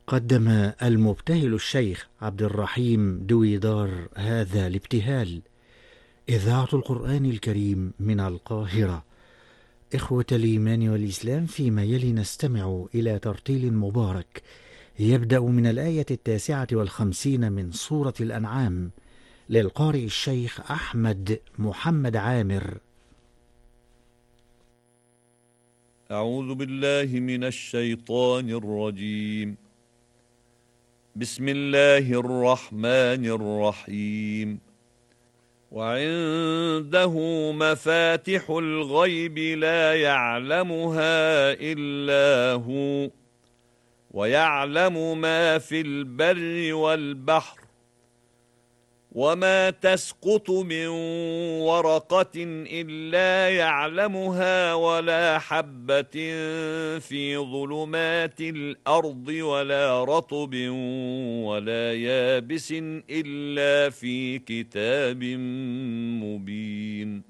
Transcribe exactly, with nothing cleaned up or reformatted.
قدم المبتهل الشيخ عبد الرحيم دويدار هذا الابتهال. إذاعة القرآن الكريم من القاهرة. إخوة الإيمان والإسلام، فيما يلي نستمع إلى ترتيل مبارك يبدأ من الآية التاسعة والخمسين من سورة الأنعام للقارئ الشيخ أحمد محمد عامر. أعوذ بالله من الشيطان الرجيم. بسم الله الرحمن الرحيم. وعنده مفاتح الغيب لا يعلمها إلا هو ويعلم ما في البر والبحر وما تسقط من ورقة إلا يعلمها ولا حبة في ظلمات الأرض ولا رطب ولا يابس إلا في كتاب مبين.